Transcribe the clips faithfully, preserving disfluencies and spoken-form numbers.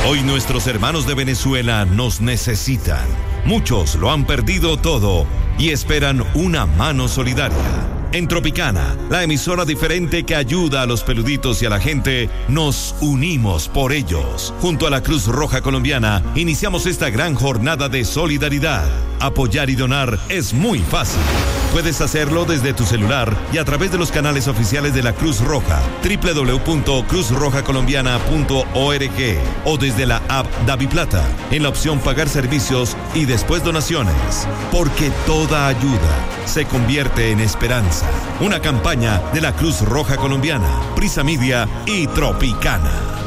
Hoy nuestros hermanos de Venezuela nos necesitan. Muchos lo han perdido todo y esperan una mano solidaria. En Tropicana, la emisora diferente que ayuda a los peluditos y a la gente, nos unimos por ellos. Junto a la Cruz Roja Colombiana, iniciamos esta gran jornada de solidaridad. Apoyar y donar es muy fácil. Puedes hacerlo desde tu celular y a través de los canales oficiales de la Cruz Roja, doble u doble u doble u punto cruz roja colombiana punto org, o desde la app DaviPlata, en la opción Pagar Servicios y después Donaciones. Porque toda ayuda se convierte en esperanza. Una campaña de la Cruz Roja Colombiana, Prisa Media y Tropicana.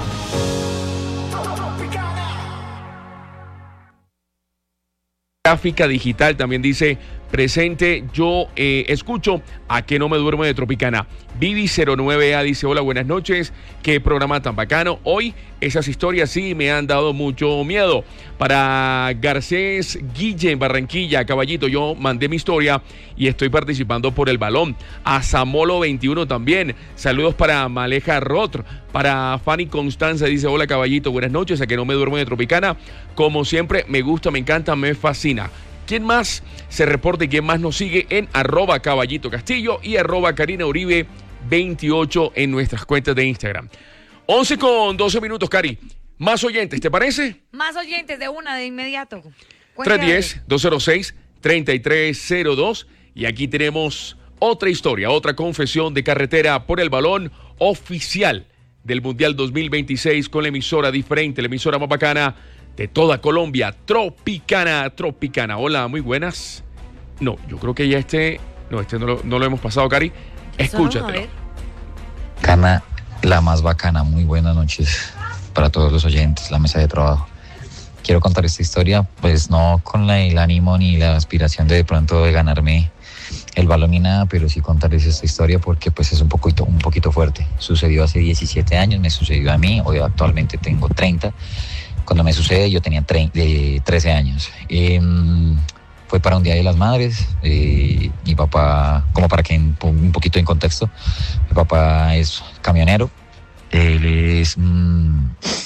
Gráfica digital también dice presente, yo eh, escucho a que no me duermo de Tropicana. Vivi cero nueve A dice hola, buenas noches, qué programa tan bacano. Hoy esas historias sí me han dado mucho miedo. Para Garcés Guille en Barranquilla, Caballito, yo mandé mi historia y estoy participando por el balón. A Zamolo veintiuno también, saludos para Maleja Rotr. Para Fanny Constanza dice hola Caballito, buenas noches, a que no me duermo de Tropicana. Como siempre, me gusta, me encanta, me fascina. ¿Quién más se reporta y quién más nos sigue en arroba Caballito Castillo y arroba Karina Uribe veintiocho en nuestras cuentas de Instagram? once con doce minutos, Cari. Más oyentes, ¿te parece? Más oyentes de una de inmediato. tres uno cero, dos cero seis, tres tres cero dos. Y aquí tenemos otra historia, otra confesión de carretera por el balón oficial del Mundial dos mil veintiséis con la emisora diferente, la emisora más bacana de toda Colombia, Tropicana, Tropicana. Hola, muy buenas. No, yo creo que ya este, no, este no lo, no lo hemos pasado, Cari. Escúchatelo. Cana, la más bacana, muy buenas noches para todos los oyentes, la mesa de trabajo. Quiero contar esta historia, pues no con la, el ánimo ni la aspiración de de pronto de ganarme el balón ni nada, pero sí contarles esta historia porque pues es un poquito, un poquito fuerte. Sucedió hace diecisiete años, me sucedió a mí, hoy actualmente tengo treinta. Cuando me sucede yo tenía trece años. Eh, fue para un Día de las Madres. Eh, mi papá, como para que en, un poquito en contexto, mi papá es camionero. Él es, mm,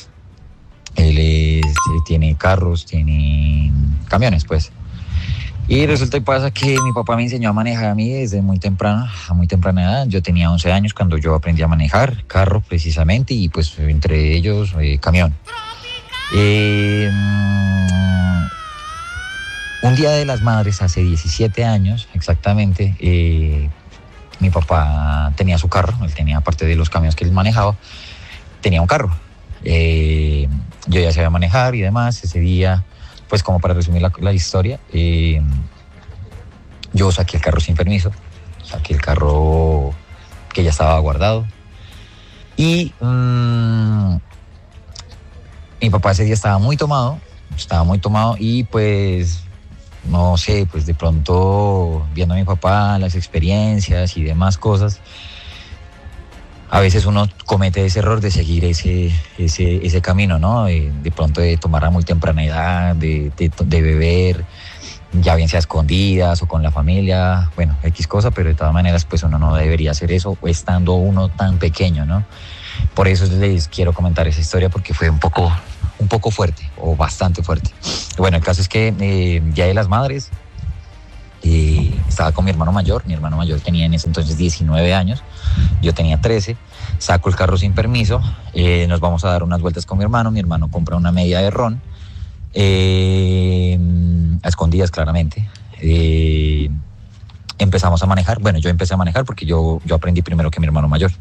él es, tiene carros, tiene camiones, pues. Y resulta y pasa que mi papá me enseñó a manejar a mí desde muy temprana, a muy temprana edad. Yo tenía once años cuando yo aprendí a manejar carro precisamente y pues entre ellos eh, camión. Eh, un Día de las Madres hace diecisiete años exactamente, eh, mi papá tenía su carro, él tenía, aparte de los camiones que él manejaba, tenía un carro. Eh, yo ya sabía manejar y demás. Ese día, pues como para resumir la, la historia, eh, yo saqué el carro sin permiso, saqué el carro que ya estaba guardado y... Mmm, mi papá ese día estaba muy tomado, estaba muy tomado y pues, no sé, pues de pronto viendo a mi papá, las experiencias y demás cosas, a veces uno comete ese error de seguir ese, ese, ese camino, ¿no? De, de pronto de tomar a muy temprana edad, de, de, de beber, ya bien sea escondidas o con la familia, bueno, X cosa, pero de todas maneras pues uno no debería hacer eso estando uno tan pequeño, ¿no? Por eso les quiero comentar esa historia porque fue un poco, un poco fuerte o bastante fuerte. Bueno, el caso es que eh, Día de las Madres, eh, estaba con mi hermano mayor, mi hermano mayor tenía en ese entonces diecinueve años, yo tenía trece, saco el carro sin permiso, eh, nos vamos a dar unas vueltas con mi hermano, mi hermano compra una media de ron, eh, a escondidas claramente, eh, empezamos a manejar, bueno, yo empecé a manejar porque yo, yo aprendí primero que mi hermano mayor.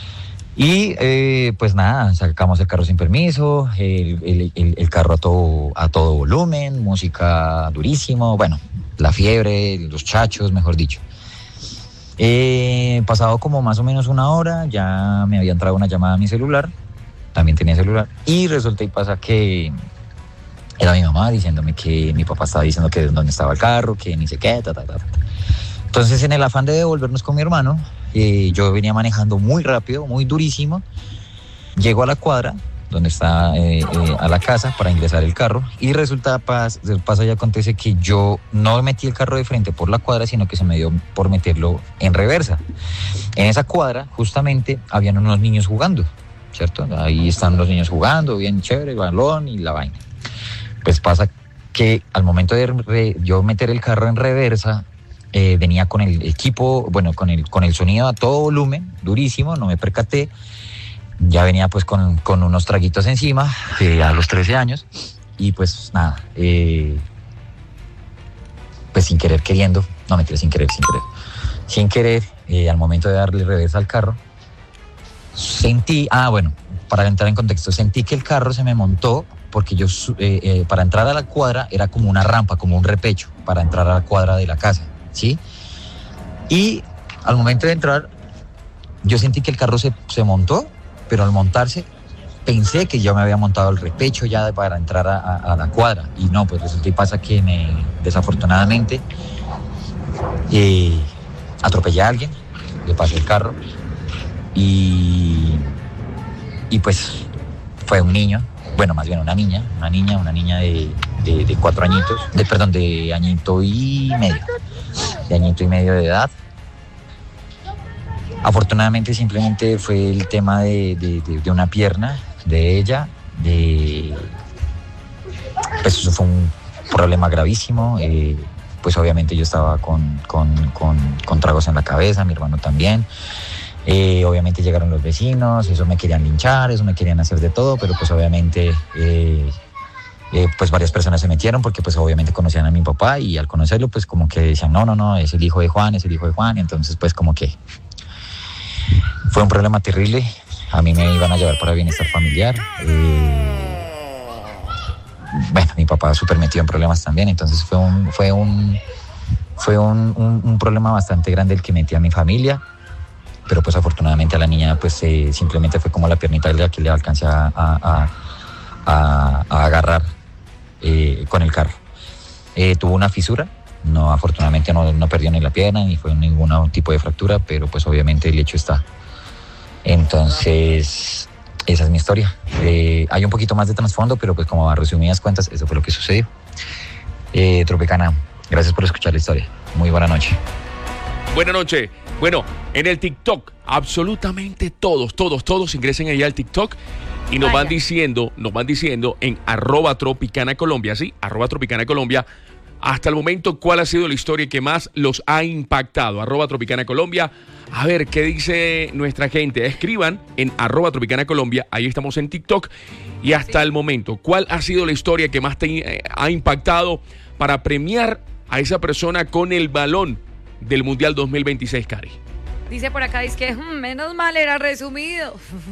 Y eh, pues nada, sacamos el carro sin permiso, el, el, el, el carro a todo, a todo volumen, música durísimo, bueno, la fiebre, los chachos, mejor dicho. Eh, pasado como más o menos una hora, ya me había entrado una llamada a mi celular, también tenía celular, y resulta y pasa que era mi mamá diciéndome que mi papá estaba diciendo que dónde estaba el carro, que ni sé qué, ta, ta, ta, ta. Entonces, en el afán de devolvernos con mi hermano, eh, yo venía manejando muy rápido, muy durísimo. Llego a la cuadra, donde está eh, eh, a la casa, para ingresar el carro. Y resulta, pas, pasa y acontece que yo no metí el carro de frente por la cuadra, sino que se me dio por meterlo en reversa. En esa cuadra, justamente, habían unos niños jugando. ¿cierto? Ahí están los niños jugando, bien chévere, el balón y la vaina. Pues pasa que al momento de re, yo meter el carro en reversa, eh, venía con el equipo, bueno, con el, con el sonido a todo volumen, durísimo, no me percaté. Ya venía pues con, con unos traguitos encima, eh, a los trece años, y pues nada, eh, pues sin querer queriendo, no mentira, sin querer, sin querer, sin querer, eh, al momento de darle reversa al carro, sentí, ah bueno, para entrar en contexto, sentí que el carro se me montó, porque yo, eh, eh, para entrar a la cuadra, era como una rampa, como un repecho, para entrar a la cuadra de la casa, ¿sí? Y al momento de entrar, yo sentí que el carro se, se montó, pero al montarse, pensé que yo me había montado el repecho ya para entrar a, a, a la cuadra, y no, pues resulta y pasa que me, desafortunadamente, eh, atropellé a alguien, le pasé el carro, y, y pues fue un niño, bueno, más bien una niña, una niña, una niña de, de, de cuatro añitos, de, perdón, de añito y medio, de añito y medio de edad. Afortunadamente simplemente fue el tema de, de, de, de una pierna de ella, de, pues eso fue un problema gravísimo, eh, pues obviamente yo estaba con, con, con, con tragos en la cabeza, mi hermano también. Eh, obviamente llegaron los vecinos, eso me querían linchar, eso me querían hacer de todo, pero pues obviamente eh, eh, pues varias personas se metieron porque pues obviamente conocían a mi papá, y al conocerlo pues como que decían no, no, no, es el hijo de Juan, es el hijo de Juan, y entonces pues como que fue un problema terrible. A mí me iban a llevar para bienestar familiar. Eh, bueno, mi papá súper metido en problemas también, entonces fue un, fue un, fue un, un, un problema bastante grande el que metí a mi familia. Pero pues afortunadamente a la niña pues eh, simplemente fue como la piernita de la que le alcancé a, a, a, a agarrar eh, con el carro. Eh, tuvo una fisura, no, afortunadamente no, no perdió ni la pierna ni fue ningún tipo de fractura, pero pues obviamente el hecho está. Entonces, esa es mi historia. Eh, hay un poquito más de trasfondo, pero pues como a resumidas cuentas, eso fue lo que sucedió. Eh, Tropicana, gracias por escuchar la historia. Muy buena noche. Buenas noches. Bueno, en el TikTok, absolutamente todos, todos, todos ingresen ahí al TikTok y nos Vaya. van diciendo, nos van diciendo en arroba Tropicana Colombia, ¿sí? Arroba Tropicana Colombia. Hasta el momento, ¿cuál ha sido la historia que más los ha impactado? Arroba Tropicana Colombia. A ver, ¿qué dice nuestra gente? Escriban en arroba Tropicana Colombia. Ahí estamos en TikTok. Y hasta el momento, ¿cuál ha sido la historia que más te eh, ha impactado para premiar a esa persona con el balón del Mundial dos mil veintiséis, Cari? Dice por acá, dice que mmm, menos mal era resumido.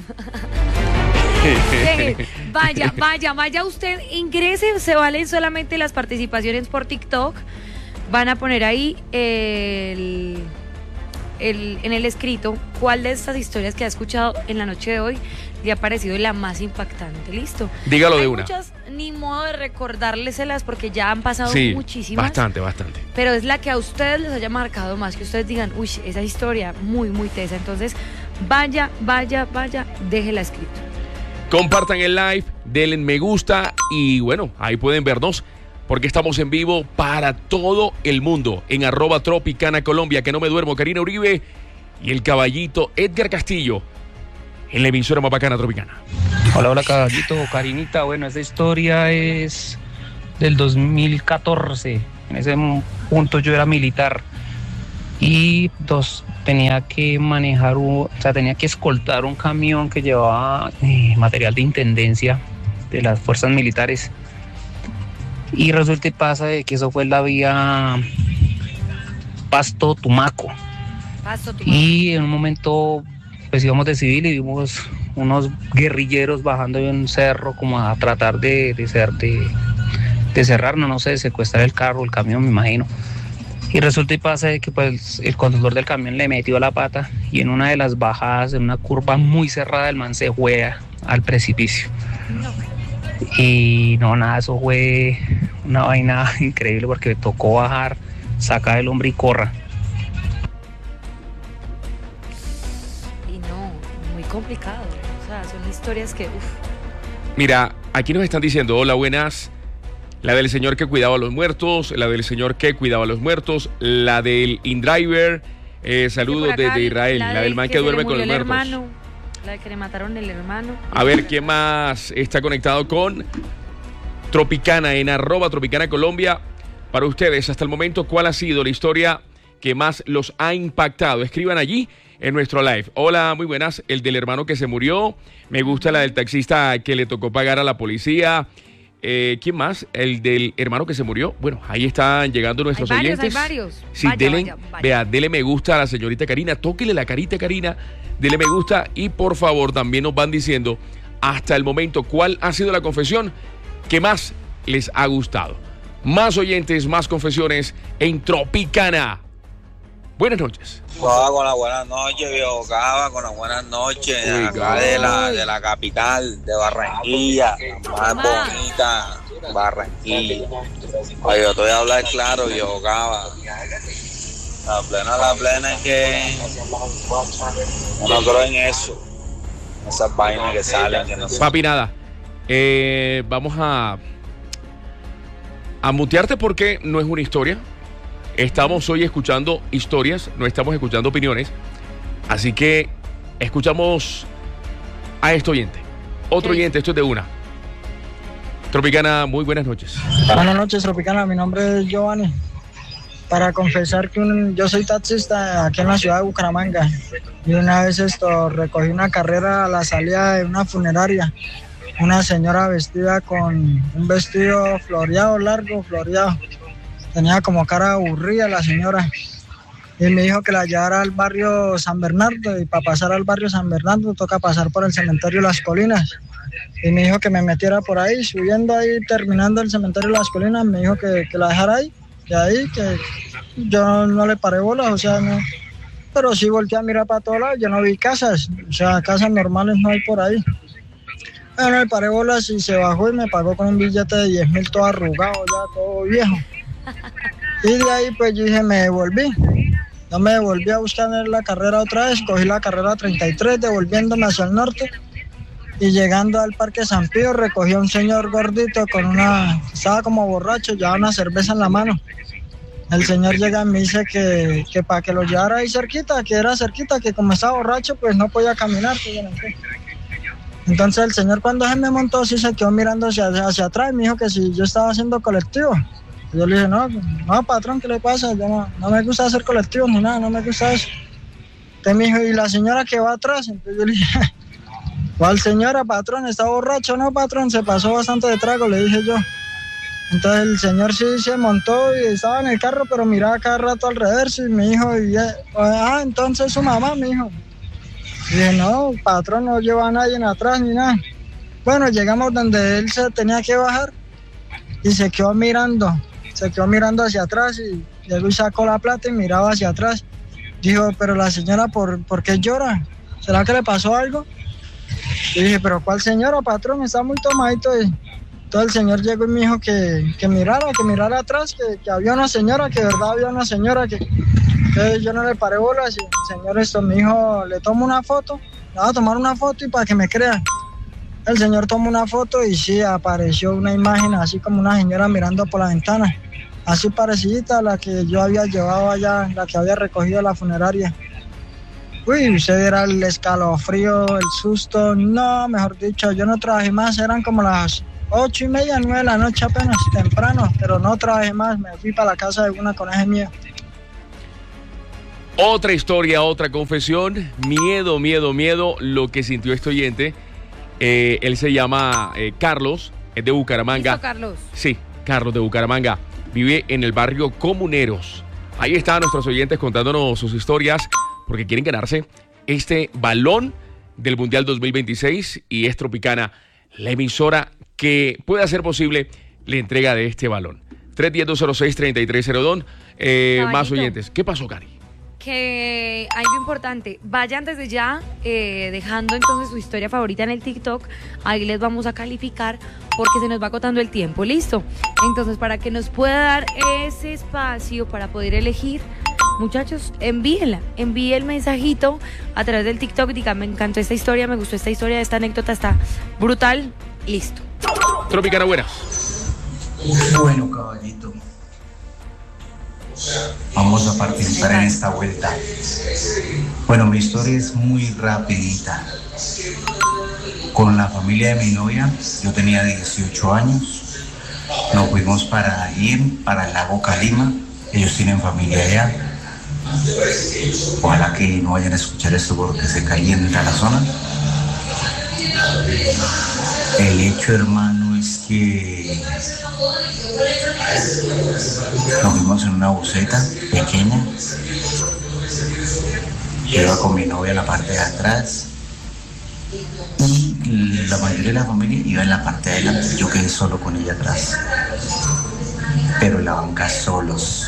Vaya, vaya, vaya usted, ingrese, se valen solamente las participaciones por TikTok. Van a poner ahí el, el, en el escrito cuál de estas historias que ha escuchado en la noche de hoy le ha parecido la más impactante. Listo. Dígalo Hay de una. Muchas, ni modo de recordárselas porque ya han pasado sí, muchísimas. Bastante, bastante. Pero es la que a ustedes les haya marcado más, que ustedes digan, uy, esa historia muy, muy tesa. Entonces, vaya, vaya, vaya, déjela escrito. Compartan el live, denle me gusta y bueno, ahí pueden vernos porque estamos en vivo para todo el mundo en arroba Tropicana Colombia, que no me duermo, Karina Uribe y el caballito Edgar Castillo en la emisora más bacana Tropicana. Hola, hola caballito, Karinita. Bueno, esta historia es del dos mil catorce. En ese punto yo era militar y dos, tenía que manejar, o sea, tenía que escoltar un camión que llevaba eh, material de intendencia de las fuerzas militares. Y resulta y pasa de que eso fue la vía Pasto Tumaco. Pasto Tumaco. Y en un momento pues íbamos de civil y vimos unos guerrilleros bajando de un cerro como a tratar de, de, ser, de, de cerrarnos, no sé, de secuestrar el carro, el camión, me imagino. Y resulta y pasa de que pues el conductor del camión le metió la pata y en una de las bajadas, en una curva muy cerrada, el man se fue al precipicio. No. Y no, nada, eso fue una vaina increíble porque me tocó bajar, sacar el hombre y corra. Y no, muy complicado. O sea, son historias que, uff. Mira, aquí nos están diciendo, hola, buenas. La del señor que cuidaba a los muertos, la del señor que cuidaba a los muertos, la del InDriver, eh, saludos desde Israel, la, la del man que, que duerme con los muertos. Hermano. La de que le mataron el hermano. A ver, ¿quién más está conectado con Tropicana en arroba Tropicana Colombia? Para ustedes, hasta el momento, ¿cuál ha sido la historia que más los ha impactado? Escriban allí en nuestro live. Hola, muy buenas. El del hermano que se murió. Me gusta la del taxista que le tocó pagar a la policía. Eh, ¿Quién más? El del hermano que se murió. Bueno, ahí están llegando nuestros hay varios, oyentes. Hay varios. Sí, vaya, dele, vaya, vaya. Vea, dele me gusta a la señorita Karina. Tóquele la carita, Karina. Dele me gusta y por favor también nos van diciendo hasta el momento cuál ha sido la confesión que más les ha gustado. Más oyentes, más confesiones en Tropicana. Buenas noches. Cava con las buenas noches, viejo Cava, con las buenas noches. Uy, acá de la, de la capital, de Barranquilla, la más bonita, Barranquilla. Oye, yo te voy a hablar claro, viejo Cava. La plena, la plena es que yo no creo en eso. Esas vainas que salen, que no sé. Papi, nada. Eh, vamos a, a mutearte porque no es una historia. Estamos hoy escuchando historias, no estamos escuchando opiniones. Así que escuchamos a este oyente. Otro Sí. oyente, esto es de una. Tropicana, muy buenas noches. Buenas noches, Tropicana. Mi nombre es Giovanni. Para confesar que un- yo soy taxista aquí en la ciudad de Bucaramanga. Y una vez esto recogí una carrera a la salida de una funeraria. Una señora vestida con un vestido floreado, largo, floreado. Tenía como cara aburrida la señora. Y me dijo que la llevara al barrio San Bernardo. Y para pasar al barrio San Bernardo toca pasar por el cementerio Las Colinas. Y me dijo que me metiera por ahí, subiendo ahí, terminando el cementerio Las Colinas. Me dijo que, que la dejara ahí. Y ahí que yo no le paré bolas, o sea, no. Pero sí volteé a mirar para todos lados. Yo no vi casas. O sea, casas normales no hay por ahí. Bueno, le paré bolas y se bajó y me pagó con un billete de diez mil todo arrugado, ya todo viejo. Y de ahí pues yo dije, me devolví. Yo me devolví a buscar la carrera otra vez, cogí la carrera treinta y tres, devolviéndome hacia el norte. Y llegando al Parque San Pío, recogí a un señor gordito con una... Estaba como borracho, llevaba una cerveza en la mano. El señor llega y me dice que, que para que lo llevara ahí cerquita, que era cerquita, que como estaba borracho, pues no podía caminar. Que yo no sé. Entonces el señor cuando se me montó, sí se quedó mirando hacia, hacia atrás y me dijo que si yo estaba haciendo colectivo. Y yo le dije, no, no, patrón, ¿qué le pasa? Yo no, no me gusta hacer colectivos ni nada, no me gusta eso. Entonces me dijo, ¿y la señora que va atrás? Entonces yo le dije, ¿cuál señora, patrón? ¿Está borracho? No, patrón, se pasó bastante de trago, le dije yo. Entonces el señor sí se montó y estaba en el carro, pero miraba cada rato alrededor y me dijo, y, ah, entonces su mamá, me dijo. Y dije, no, patrón, no lleva a nadie atrás ni nada. Bueno, llegamos donde él se tenía que bajar y se quedó mirando, se quedó mirando hacia atrás y llegó y sacó la plata y miraba hacia atrás. Dijo, pero la señora, ¿por, ¿por qué llora? ¿Será que le pasó algo? Y dije, pero ¿cuál señora, patrón? Está muy tomadito. Y todo el señor llegó y me dijo que, que mirara, que mirara atrás, que, que había una señora, que de verdad había una señora, que, que yo no le paré bolas. Y el señor esto me dijo, le tomo una foto, le voy a tomar una foto y para que me crea. El señor tomó una foto y sí, apareció una imagen así como una señora mirando por la ventana, así parecida a la que yo había llevado allá, la que había recogido de la funeraria. Uy, usted era el escalofrío, el susto. No, mejor dicho, yo no trabajé más, eran como las ocho y media, nueve de la noche apenas, temprano, pero no trabajé más, me fui para la casa de una coneja mía. Otra historia, otra confesión. Miedo, miedo, miedo. Lo que sintió este oyente. Eh, él se llama eh, Carlos, es de Bucaramanga. ¿Listo, Carlos? Sí, Carlos de Bucaramanga. Vive en el barrio Comuneros. Ahí están nuestros oyentes contándonos sus historias porque quieren ganarse este balón del Mundial dos mil veintiséis y es Tropicana, la emisora que puede hacer posible la entrega de este balón. tres uno cero, dos cero seis, tres tres cero dos. Eh, más Caballito. oyentes. ¿Qué pasó, Cari? Que algo importante, vayan desde ya eh, dejando entonces su historia favorita en el TikTok, ahí les vamos a calificar porque se nos va acotando el tiempo, ¿listo? Entonces para que nos pueda dar ese espacio para poder elegir, muchachos, envíenla, envíe el mensajito a través del TikTok, diga, me encantó esta historia, me gustó esta historia, esta anécdota está brutal, listo. Tropicana, buenas. Bueno, caballito. Vamos a participar en esta vuelta. Bueno, mi historia es muy rapidita. Con la familia de mi novia, yo tenía dieciocho años, nos fuimos para ir para el lago Calima. Ellos tienen familia allá. Ojalá que no vayan a escuchar esto porque se calienta la zona. El hecho, hermano, es que nos fuimos en una buseta pequeña. Yo iba con mi novia en la parte de atrás y la mayoría de la familia iba en la parte de adelante. Yo quedé solo con ella atrás, pero en la banca solos.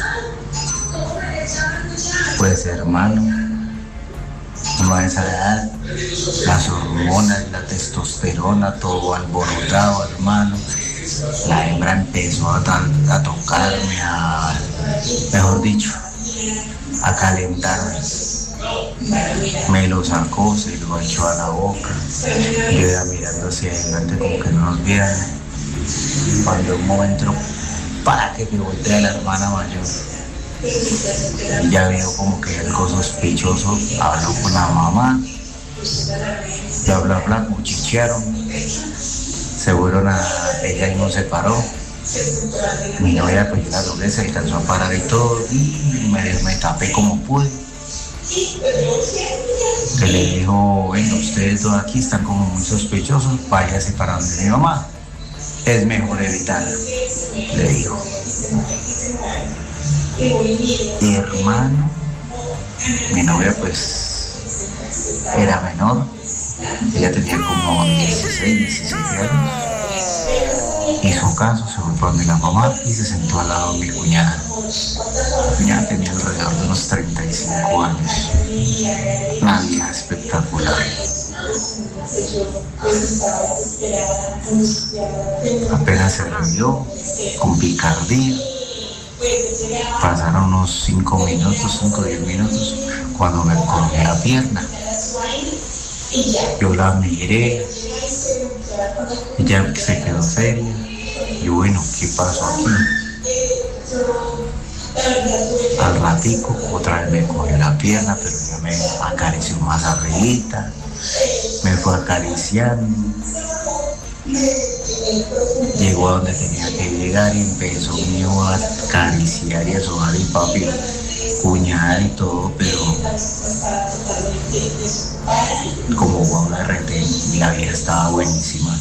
Pues, hermano, uno a esa edad, las hormonas, la testosterona, todo alborotado, hermano. La hembra empezó a, tan, a tocarme, a, mejor dicho, a calentarme. Me lo sacó, se lo echó a la boca. Yo iba mirando hacia adelante como que no nos vieran. Cuando un momento, para que me voltea la hermana mayor. Ya veo como que algo sospechoso, habló con la mamá, bla bla bla, cuchichearon, se fueron a, ella y no se paró, mi novia pues la doble se alcanzó a parar y todo, y me, me tapé como pude, que le dijo, bueno, ustedes dos aquí están como muy sospechosos, váyase para donde mi mamá, es mejor evitarlo, le dijo. Mi hermano, mi novia pues era menor, ella tenía como dieciséis, diecisiete años, hizo caso, se fue para donde la mamá y se sentó al lado de mi cuñada. Mi cuñada tenía alrededor de unos treinta y cinco años, una vieja espectacular. Apenas se revió con picardía. Pasaron unos cinco minutos, cinco o diez minutos, cuando me corté la pierna. Yo la miré, ella se quedó seria. Y bueno, ¿qué pasó aquí? Al ratico, otra vez me cogió la pierna, pero ya me acarició más arribita, me fue acariciando. Llegó a donde tenía que llegar y empezó mío a acariciar y a sobar y papi, cuñada y todo, pero como Juan la rete, la vida estaba buenísima.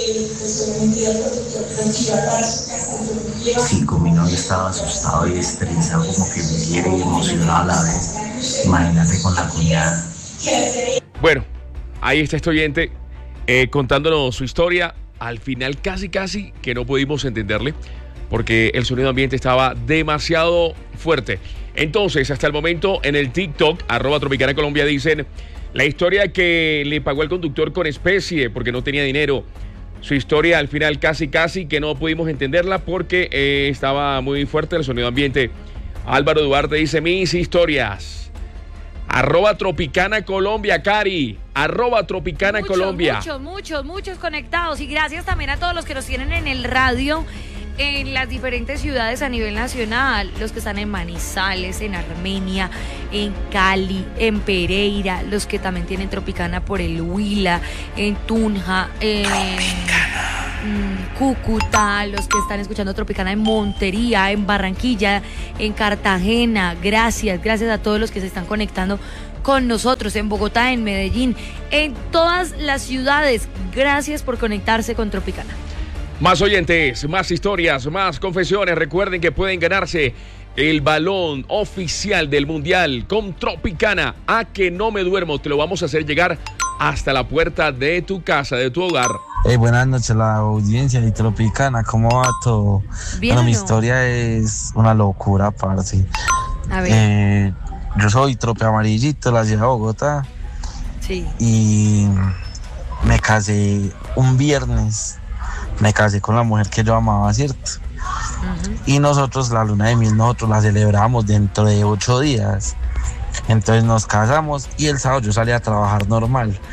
Sí, con mi novia estaba asustado y estresado, como que me quiere y emocionado a la vez. Imagínate con la cuñada. Bueno, ahí está este oyente eh, contándonos su historia. Al final casi casi que no pudimos entenderle porque el sonido ambiente estaba demasiado fuerte. Entonces, hasta el momento en el TikTok, arroba Tropicana Colombia, dicen la historia que le pagó el conductor con especie porque no tenía dinero. Su historia al final casi casi que no pudimos entenderla porque eh, estaba muy fuerte el sonido ambiente. Álvaro Duarte dice mis historias. Arroba Tropicana Colombia, Cari. Arroba Tropicana muchos, Colombia. Muchos, muchos, muchos conectados. Y gracias también a todos los que nos tienen en el radio en las diferentes ciudades a nivel nacional. Los que están en Manizales, en Armenia, en Cali, en Pereira. Los que también tienen Tropicana por el Huila, en Tunja, en mm, Cúcuta. Los que están escuchando Tropicana en Montería, en Barranquilla, en Cartagena. Gracias, gracias a todos los que se están conectando con nosotros en Bogotá, en Medellín, en todas las ciudades. Gracias por conectarse con Tropicana. Más oyentes, más historias, más confesiones. Recuerden que pueden ganarse el balón oficial del Mundial con Tropicana. A que no me duermo, te lo vamos a hacer llegar hasta la puerta de tu casa, de tu hogar. Hey, buenas noches, la audiencia de Tropicana. ¿Cómo va todo? Bien, bueno, mi ¿no? historia es una locura, parce. A ver. Eh, yo soy trope amarillito de la ciudad de Bogotá. Sí. Y me casé un viernes. Me casé con la mujer que yo amaba, ¿cierto? Uh-huh. Y nosotros la luna de miel, nosotros la celebramos dentro de ocho días. Entonces nos casamos y el sábado yo salí a trabajar normal.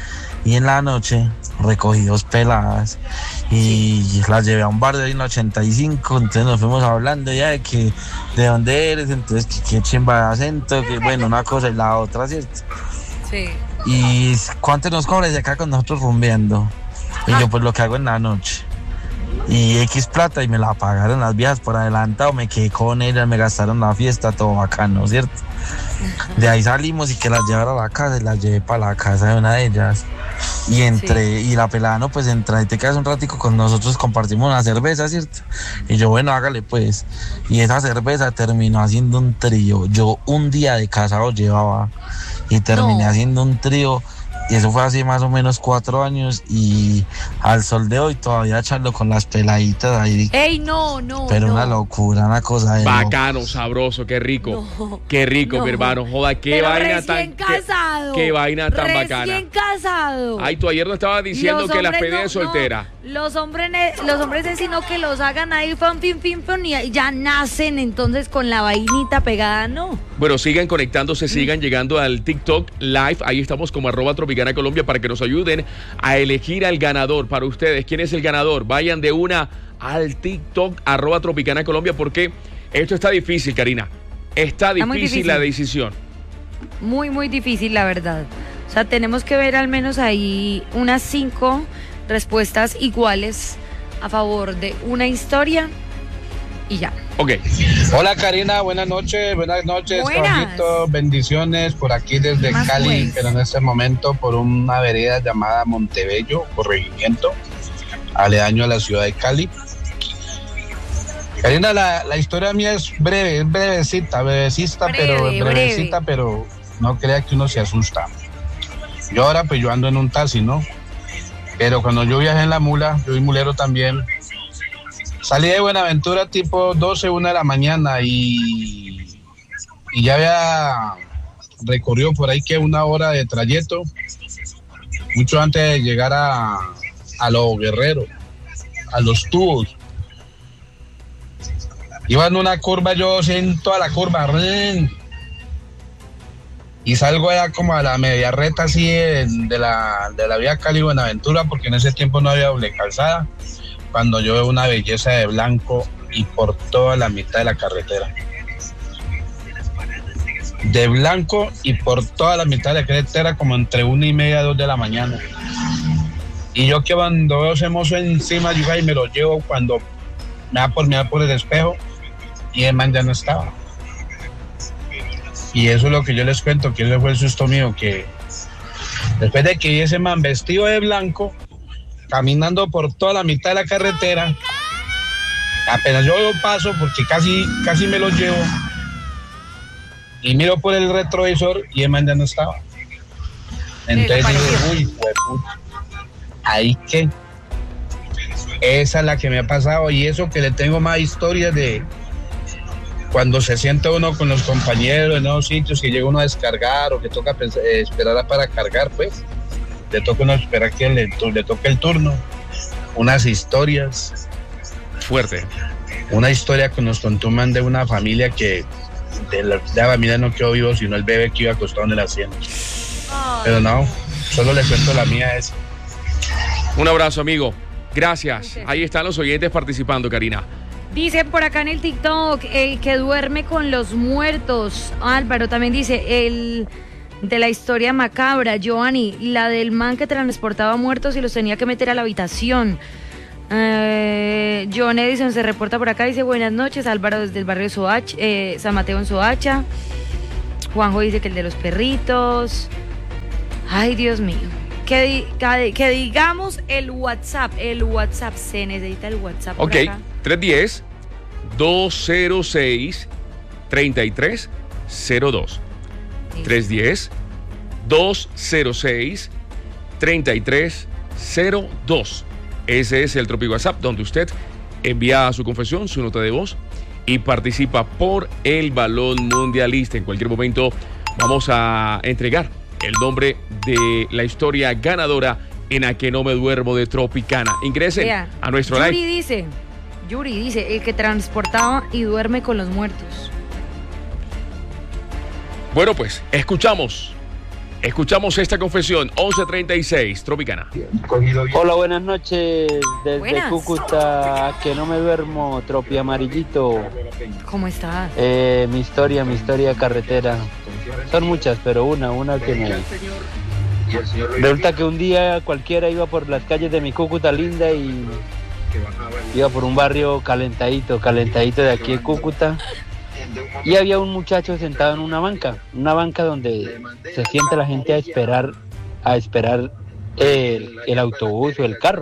Y en la noche recogí dos peladas y sí. las llevé a un bar de ahí en ochenta y cinco, entonces nos fuimos hablando ya de que de dónde eres, entonces que qué chimba de acento, que bueno, una cosa y la otra, ¿cierto? Sí. Y ¿cuánto nos cobras de acá con nosotros rumbeando? Y ah. yo pues lo que hago en la noche. Y X plata y me la pagaron las viejas por adelantado, me quedé con ellas, me gastaron la fiesta, todo bacano, ¿cierto? De ahí salimos y que las llevara a la casa y las llevé para la casa de una de ellas. Y entré, sí. y la pelada, no, pues entra y te quedas un ratico con nosotros, compartimos una cerveza, ¿cierto? Y yo, bueno, hágale pues. Y esa cerveza terminó haciendo un trío. Yo un día de casado llevaba y terminé no. haciendo un trío. Y eso fue hace más o menos cuatro años y al sol de hoy todavía charlo con las peladitas ahí. ¡Ey, no, no! Pero no. una locura, una cosa de bacano, loco. Sabroso, qué rico. No, qué rico, no. mi hermano. Joda, qué Pero vaina recién tan... casado. Qué, qué vaina tan recién bacana. Recién casado. Ay, tú ayer no estabas diciendo los que las pedías no, soltera. No, los hombres los hombres es sino que los hagan ahí, fan, fin, fin, fin, y ya nacen entonces con la vainita pegada, ¿no? Bueno, sigan conectándose, sigan mm. llegando al TikTok Live. Ahí estamos como arroba Tropicana Colombia para que nos ayuden a elegir al ganador para ustedes. ¿Quién es el ganador? Vayan de una al TikTok arroba Tropicana Colombia porque esto está difícil, Karina. Está difícil, está difícil la decisión. Muy, muy difícil, la verdad. O sea, tenemos que ver al menos ahí unas cinco respuestas iguales a favor de una historia y ya. Ok. Hola Karina, buenas noches, buenas noches, Caballito, bendiciones por aquí desde Cali, pues. Pero en este momento por una vereda llamada Montebello, corregimiento, aledaño a la ciudad de Cali. Karina, la, la historia mía es breve, es brevecita, brevecita, breve, pero brevecita, breve. Pero no crea que uno se asusta. Yo ahora pues yo ando en un taxi, ¿no? Pero cuando yo viajé en la mula, yo soy mulero también, salí de Buenaventura tipo doce, una de la mañana y, y ya había recorrido por ahí que una hora de trayecto, mucho antes de llegar a, a Los Guerreros, a Los Tubos. Iba en una curva, yo siento a la curva, y salgo allá como a la media reta así de, de, la, de la vía Cali-Buenaventura, porque en ese tiempo no había doble calzada, cuando yo veo una belleza de blanco y por toda la mitad de la carretera. De blanco y por toda la mitad de la carretera, como entre una y media, dos de la mañana. Y yo que cuando veo ese mozo encima, yo ahí me lo llevo cuando me da por mirar por el espejo y el man ya no estaba. Y eso es lo que yo les cuento, que ese fue el susto mío, que después de que vi ese man vestido de blanco, caminando por toda la mitad de la carretera, apenas yo veo paso, porque casi, casi me lo llevo, y miro por el retrovisor y el man ya no estaba. Entonces digo, uy, hueputa, ahí que esa es la que me ha pasado, y eso que le tengo más historias de cuando se siente uno con los compañeros en nuevos sitios, que llega uno a descargar o que toca pensar, eh, esperar para cargar, pues le toca uno esperar que le, le toque el turno. Unas historias fuerte, una historia que nos contó un man de una familia que de la, de la familia no quedó vivo, sino el bebé que iba acostado en el asiento. Oh. Pero no, solo le cuento la mía esa. Un abrazo, amigo, gracias. Ahí están los oyentes participando, Karina. Dicen por acá en el TikTok, el que duerme con los muertos. Álvaro también dice, el de la historia macabra, Giovanni, la del man que transportaba muertos y los tenía que meter a la habitación. Eh, John Edison se reporta por acá, dice, buenas noches, Álvaro desde el barrio Soacha, eh, San Mateo en Soacha. Juanjo dice que el de los perritos. Ay, Dios mío. Que, di, que, que digamos el WhatsApp, el WhatsApp, se necesita el WhatsApp. Ok, tres uno cero, dos cero seis, tres tres cero dos. Sí. tres uno cero, dos cero seis, tres tres cero dos. Ese es el Tropi WhatsApp, donde usted envía su confesión, su nota de voz y participa por el balón mundialista. En cualquier momento vamos a entregar el nombre de la historia ganadora en A Que No Me Duermo de Tropicana. Ingresen Vea, a nuestro Yuri live. Dice, Yuri dice, el que transportaba y duerme con los muertos. Bueno, pues, escuchamos Escuchamos esta confesión, once treinta y seis, Tropicana. Hola, buenas noches. Desde Buenas. Cúcuta, que no me duermo, Tropi Amarillito. ¿Cómo estás? Eh, mi historia, mi historia carretera. Son muchas, pero una, una que me... Resulta que un día cualquiera iba por las calles de mi Cúcuta linda y iba por un barrio calentadito, calentadito de aquí de Cúcuta. Y había un muchacho sentado en una banca, una banca donde se sienta la gente a esperar, a esperar el, el autobús o el carro.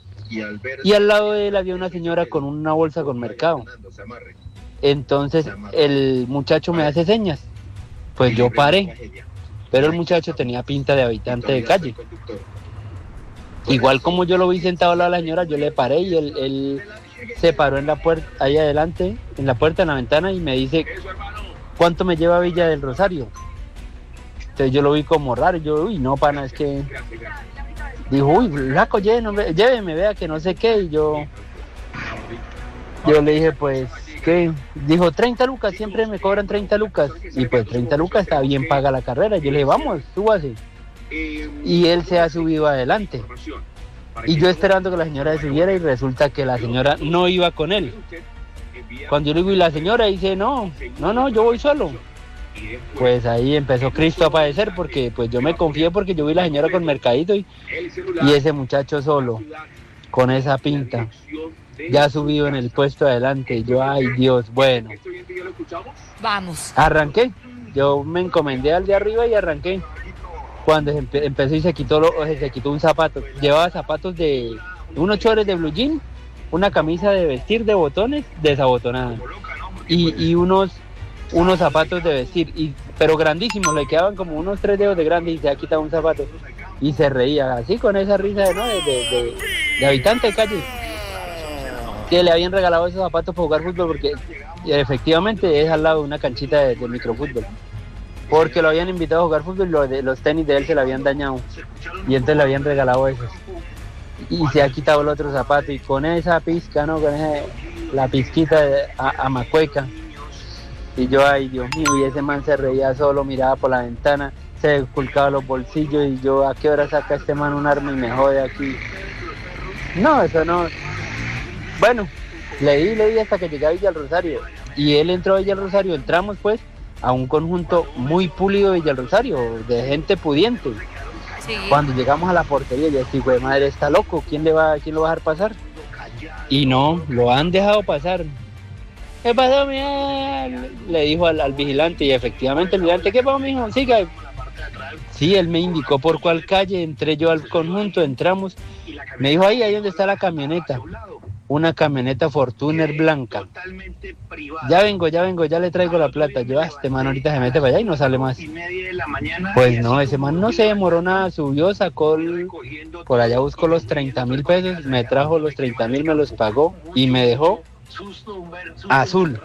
Y al lado de él había una señora con una bolsa con mercado. Entonces el muchacho me hace señas, pues yo paré, pero el muchacho tenía pinta de habitante de calle. Igual como yo lo vi sentado al lado de la señora, yo le paré y él, él se paró en la puerta, ahí adelante, en la puerta, en la ventana, y me dice, ¿cuánto me lleva a Villa del Rosario? Entonces yo lo vi como raro, yo, uy, no, pana, es que... Dijo, uy, flaco, lléveme, lléveme, vea que no sé qué, y yo... Yo le dije, pues, ¿qué? Dijo, treinta lucas, siempre me cobran treinta lucas, y pues treinta lucas está bien paga la carrera. Yo le dije, vamos, súbase. Y él se ha subido adelante. Y yo esperando que la señora se subiera y resulta que la señora no iba con él. Cuando yo le digo, y la señora dice, no, no, no, yo voy solo. Pues ahí empezó Cristo a padecer porque pues yo me confié porque yo vi a la señora con mercadito y, y ese muchacho solo, con esa pinta, ya subido en el puesto de adelante. Y yo, ay Dios, bueno. Vamos. Arranqué, yo me encomendé al de arriba y arranqué. Cuando empe- empezó y se quitó, lo, se quitó un zapato, llevaba zapatos de unos chores de blue jean, una camisa de vestir de botones desabotonada y, y unos unos zapatos de vestir, y, pero grandísimos, le quedaban como unos tres dedos de grande y se ha quitado un zapato y se reía así con esa risa de, ¿no? de, de, de, de habitante de calle, que le habían regalado esos zapatos para jugar fútbol porque efectivamente es al lado de una canchita de, de microfútbol. Porque lo habían invitado a jugar fútbol y los, de, los tenis de él se le habían dañado. Y entonces le habían regalado esos. Y se ha quitado el otro zapato. Y con esa pizca, ¿no? Con esa, la pizquita de, a, a macueca. Y yo, ay Dios mío, y ese man se reía solo, miraba por la ventana, se desculcaba los bolsillos. Y yo, ¿a qué hora saca este man un arma y me jode aquí? No, eso no. Bueno, leí, leí hasta que llegué a Villa del Rosario. Y él entró a Villa del Rosario, entramos pues a un conjunto muy pulido de Villa del Rosario, de gente pudiente. Sí. Cuando llegamos a la portería, yo decía, güey, madre, está loco, ¿quién le va, quién lo va a dejar pasar? Y no, lo han dejado pasar. ¿Qué pasó, mía? Le dijo al, al vigilante, y efectivamente el vigilante, ¿qué pasó, mijo? Siga. Sí, él me indicó por cuál calle, entré yo al conjunto, entramos, me dijo, ahí, ahí donde está la camioneta. Una camioneta Fortuner blanca. Ya vengo, ya vengo, ya le traigo la plata. Yo, ah, este man ahorita se mete para allá y no sale más. Pues no, ese man no se demoró nada, subió, sacó, el, por allá buscó los treinta mil pesos, me trajo los treinta mil, me los pagó y me dejó azul.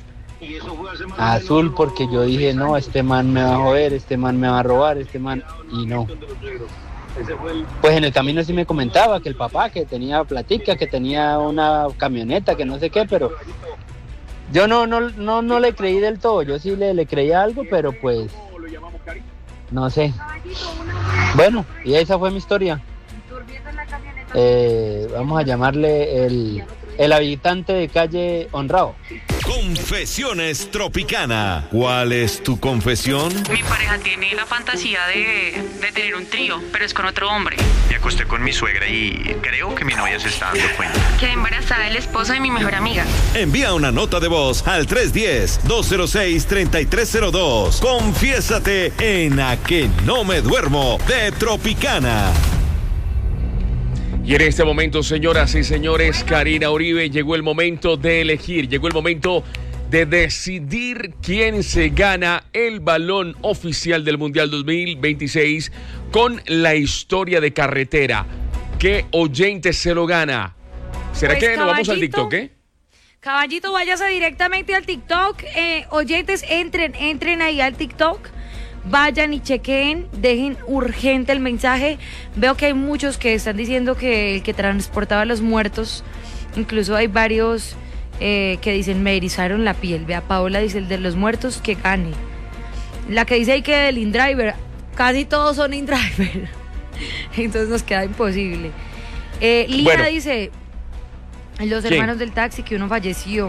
Azul porque yo dije, no, este man me va a joder, este man me va a robar, este man, y no. Pues en el camino sí me comentaba que el papá, que tenía platica, que tenía una camioneta, que no sé qué, pero yo no no no, no le creí del todo. Yo sí le, le creía algo, pero pues no sé. Bueno, y esa fue mi historia. Eh, vamos a llamarle el, el habitante de calle honrado. Confesiones Tropicana. ¿Cuál es tu confesión? Mi pareja tiene la fantasía de, de tener un trío, pero es con otro hombre. Me acosté con mi suegra y creo que mi novia se está dando cuenta. Quedé embarazada del esposo de mi mejor amiga. Envía una nota de voz al tres uno cero, dos cero seis, tres tres cero dos. Confiésate en A Que No Me Duermo de Tropicana. Y en este momento, señoras y señores, Karina Uribe, llegó el momento de elegir, llegó el momento de decidir quién se gana el balón oficial del Mundial dos mil veintiséis con la historia de carretera. ¿Qué oyente se lo gana? ¿Será pues que nos vamos al TikTok, eh? Caballito, váyase directamente al TikTok. Eh, oyentes, entren, entren ahí al TikTok. Vayan y chequen, dejen urgente el mensaje. Veo que hay muchos que están diciendo que el que transportaba a los muertos, incluso hay varios eh, que dicen, me erizaron la piel. Vea, Paola dice, el de los muertos, que gane. La que dice ahí que el InDriver, casi todos son in-driver. Entonces nos queda imposible. Eh, Lina Bueno. dice, los Sí. hermanos del taxi que uno falleció.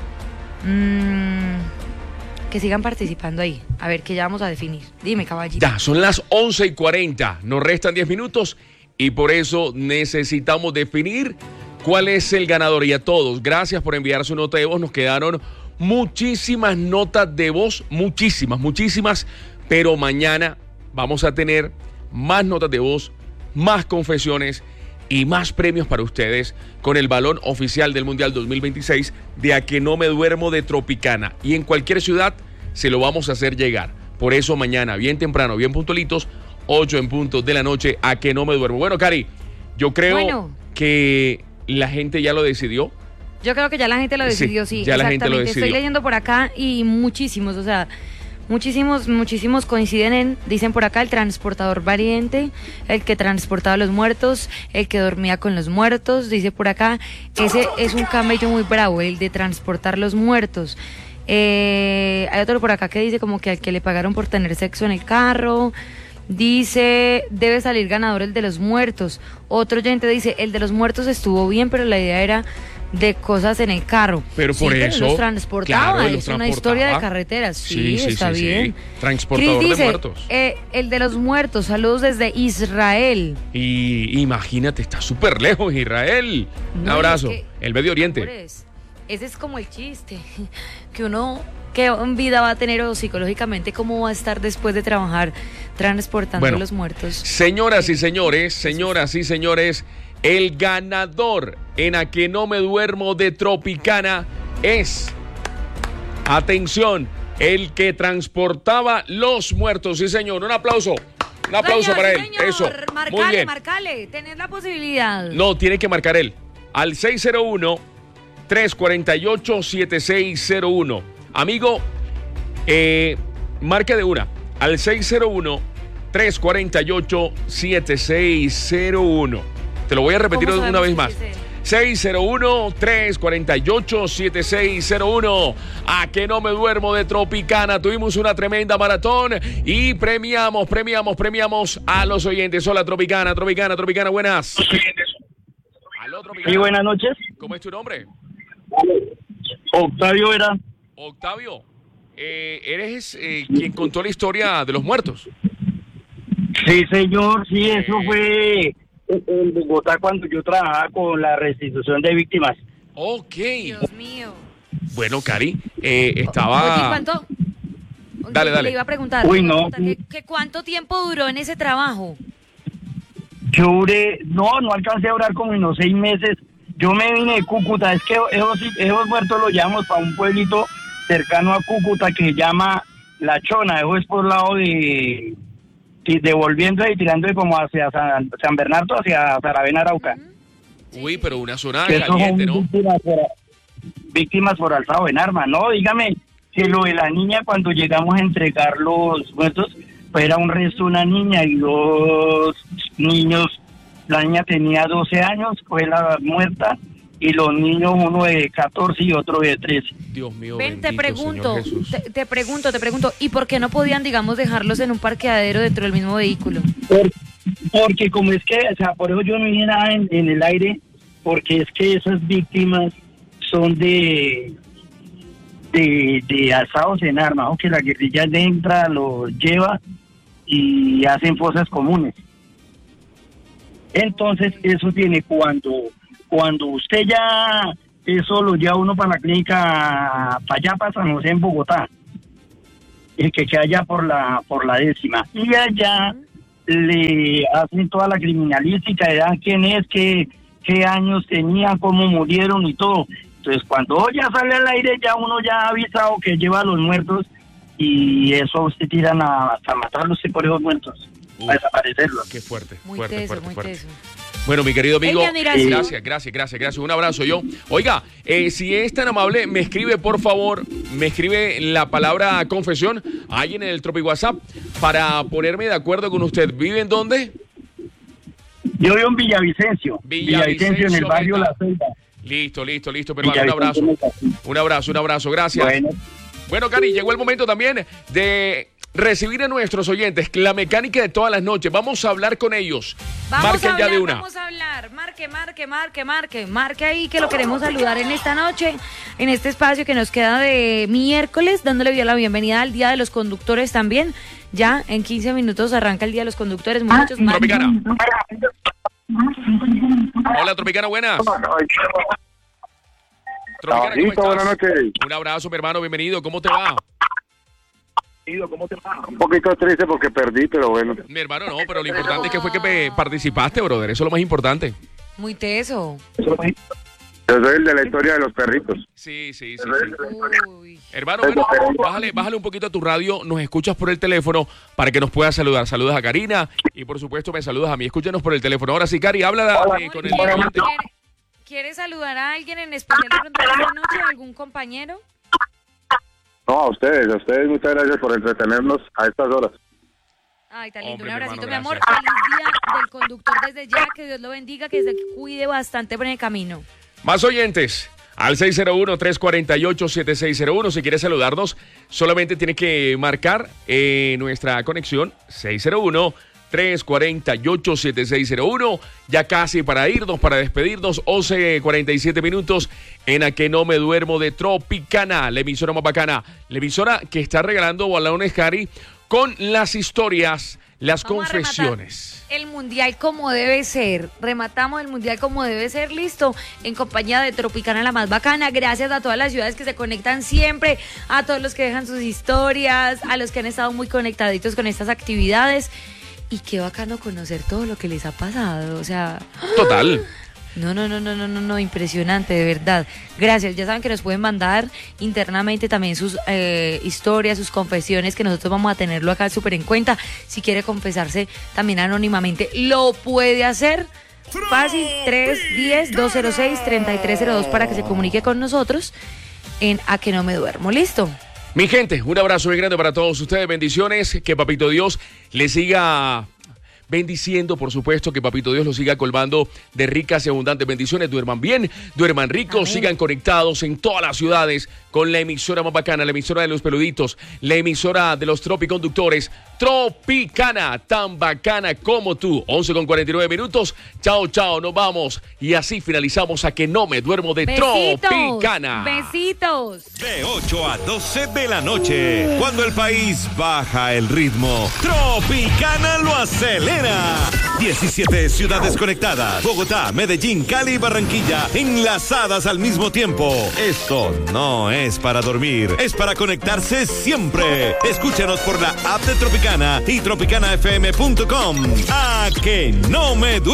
Mm, que sigan participando ahí. A ver, que ya vamos a definir. Dime, caballito. Ya, son las once y cuarenta. Nos restan diez minutos y por eso necesitamos definir cuál es el ganador. Y a todos, gracias por enviar su nota de voz. Nos quedaron muchísimas notas de voz, muchísimas, muchísimas. Pero mañana vamos a tener más notas de voz, más confesiones y más premios para ustedes con el balón oficial del Mundial dos mil veintiséis de A Que No Me Duermo de Tropicana. Y en cualquier ciudad se lo vamos a hacer llegar. Por eso mañana, bien temprano, bien puntualitos, ocho en punto de la noche, A Que No Me Duermo. Bueno, Cari, yo creo Bueno. que la gente ya lo decidió. Yo creo que ya la gente lo Sí, decidió, sí, ya la gente lo exactamente. decidió. Estoy leyendo por acá y muchísimos, o sea, muchísimos, muchísimos coinciden en, dicen por acá, el transportador valiente, el que transportaba a los muertos, el que dormía con los muertos, dice por acá, ese es un camello muy bravo, el de transportar los muertos. Eh, hay otro por acá que dice como que al que le pagaron por tener sexo en el carro. Dice, debe salir ganador el de los muertos. Otro oyente dice, el de los muertos estuvo bien, pero la idea era de cosas en el carro. Pero por Sí, pero eso, los transportaba, claro, él es los una historia de transportaba. carreteras. Sí, Sí, sí, está sí, sí. bien. Transportador Chris de dice, muertos. eh, el de los muertos, saludos desde Israel. Y imagínate, está súper lejos, Israel. Un No, abrazo. es que- El Medio Oriente. Pobres. Ese es como el chiste, que uno, qué vida va a tener o psicológicamente cómo va a estar después de trabajar transportando Bueno, a los muertos. Señoras y señores, señoras y señores, el ganador en A Que No Me Duermo de Tropicana es, atención, el que transportaba los muertos. Sí, señor, un aplauso. Un aplauso Señor, para él. señor, Eso. Marcale, Muy bien. marcale, tenés la posibilidad. No, tiene que marcar él. Al seis cero uno, tres cuatro ocho, siete seis cero uno. Amigo, eh, marque de una. Al seis cero uno, tres cuatro ocho, siete seis cero uno. Te lo voy a repetir ¿Cómo una vez sabemos más. que es él? seis cero uno, tres cuatro ocho, siete seis cero uno. A Que No Me Duermo de Tropicana. Tuvimos una tremenda maratón y premiamos, premiamos, premiamos a los oyentes. Hola, Tropicana, Tropicana, Tropicana, buenas. Aló, Tropicana. Sí, buenas noches. ¿Cómo es tu nombre? Octavio era. Octavio, eh, eres eh, quien contó la historia de los muertos. Sí, señor, sí, eso fue en Bogotá cuando yo trabajaba con la restitución de víctimas. Ok. Dios mío. Bueno, Cari, eh, Oye, estaba... ¿cuánto? Dale, dale. Le iba a preguntar. Uy, le iba a no. preguntar que- que ¿cuánto tiempo duró en ese trabajo? Yo duré, no, no alcancé a durar como unos seis meses. Yo me vine de Cúcuta, es que esos, esos muertos los llevamos para un pueblito cercano a Cúcuta que se llama La Chona, eso es por el lado de, de devolviendo y tirando como hacia San, San Bernardo, hacia Saravena, Arauca. Uy, pero una zona Que esos caliente, son ¿no? víctimas por, víctimas por alzado en armas, ¿no? Dígame, que lo de la niña cuando llegamos a entregar los muertos, pues era un resto de una niña y dos niños. La niña tenía doce años, fue la muerta, y los niños, uno de catorce y otro de trece. Dios mío, Ven, te bendito pregunto, Señor Jesús. te, te pregunto, te pregunto, ¿y por qué no podían, digamos, dejarlos en un parqueadero dentro del mismo vehículo? Por- porque como es que, o sea, por eso yo no vi nada en, en el aire, porque es que esas víctimas son de de, de alzados en armas, o que la guerrilla entra, los lleva y hacen fosas comunes. Entonces, eso tiene cuando cuando usted ya, eso lo lleva uno para la clínica, para allá, para San José en Bogotá, el que queda allá por la, por la décima. Y allá le hacen toda la criminalística, le dan quién es, qué, qué años tenía, cómo murieron y todo. Entonces, cuando ya sale al aire, ya uno ya ha avisado que lleva a los muertos y eso a usted tiran a, hasta matarlos por esos muertos, Uf, a desaparecerlos. Qué fuerte, Muy fuerte, teso, fuerte, muy fuerte. teso. Bueno, mi querido amigo, Es mi admiración. gracias, gracias, gracias, gracias. Un abrazo yo. Oiga, eh, si es tan amable, me escribe, por favor, me escribe la palabra confesión ahí en el Tropi WhatsApp para ponerme de acuerdo con usted. ¿Vive en dónde? Yo vivo en Villavicencio, Villavicencio, Villavicencio, en el barrio Meta. La Selva. Listo, listo, listo, pero un abrazo. Villavicencio, Meta. Un abrazo, un abrazo, gracias. Bueno. Bueno, Cari, llegó el momento también de recibir a nuestros oyentes, la mecánica de todas las noches. Vamos a hablar con ellos. Vamos Marquen a hablar, ya de una. Vamos a hablar. Marque, marque, marque, marque. Marque ahí que lo queremos saludar en esta noche, en este espacio que nos queda de miércoles, dándole la bienvenida al Día de los Conductores también. Ya en quince minutos arranca el Día de los Conductores. Muchachos, Tropicana. Hola, Tropicana, buenas. Tropicana, ¿cómo estás? Buenas noches. Un abrazo, mi hermano, bienvenido. ¿Cómo te va? ¿Cómo te va? Un poquito triste porque perdí, pero bueno. Mi hermano, no, pero lo importante es que fue que me participaste, brother. Eso es lo más importante. muy teso. Yo soy el de la historia de los perritos. Sí, sí, sí. sí. Hermano, bueno, bájale, bájale un poquito a tu radio, nos escuchas por el teléfono para que nos puedas saludar. Saludas a Karina y por supuesto me saludas a mí. Escúchanos por el teléfono. Ahora sí, Cari, habla eh, con el oyente. ¿Quieres saludar a alguien en especial durante esta noche? ¿Algún compañero? No, a ustedes, a ustedes muchas gracias por entretenernos a estas horas. Ay, tan lindo. Un abracito, mi amor. Feliz día del conductor desde ya. Que Dios lo bendiga, que se cuide bastante por el camino. Más oyentes. Al seis cero uno, tres cuatro ocho, siete seis cero uno. Si quieres saludarnos, solamente tienes que marcar eh, nuestra conexión seis cero uno, tres cuatro ocho, siete seis cero uno. Ya casi para irnos, para despedirnos, once cuarenta y siete minutos en A Que No Me Duermo de Tropicana, la emisora más bacana, la emisora que está regalando balones, Cari, con las historias, las Vamos confesiones. El mundial como debe ser. Rematamos el mundial como debe ser. Listo. En compañía de Tropicana, la más bacana. Gracias a todas las ciudades que se conectan siempre. A todos los que dejan sus historias. A los que han estado muy conectaditos con estas actividades. Y qué bacano conocer todo lo que les ha pasado. O sea. Total. No, no, no, no, no, no, no, impresionante, de verdad. Gracias, ya saben que nos pueden mandar internamente también sus eh, historias, sus confesiones, que nosotros vamos a tenerlo acá súper en cuenta. Si quiere confesarse también anónimamente, lo puede hacer. Fácil, tres uno cero, dos cero seis, tres tres cero dos para que se comunique con nosotros en A Que No Me Duermo. ¿Listo? Mi gente, un abrazo muy grande para todos ustedes. Bendiciones, que Papito Dios les siga bendiciendo, por supuesto, que Papito Dios los siga colmando de ricas y abundantes bendiciones. Duerman bien, duerman ricos, Amén. Sigan conectados en todas las ciudades con la emisora más bacana, la emisora de los peluditos, la emisora de los tropiconductores, Tropicana, tan bacana como tú. once con cuarenta y nueve minutos. Chao, chao, nos vamos. Y así finalizamos A Que No Me Duermo de Besitos, Tropicana. Besitos. De ocho a doce de la noche, cuando el país baja el ritmo, Tropicana lo acelera. diecisiete ciudades conectadas. Bogotá, Medellín, Cali y Barranquilla enlazadas al mismo tiempo. Esto no es para dormir, es para conectarse siempre. Escúchanos por la app de Tropicana y tropicana f m punto com. A Que No Me Duermo.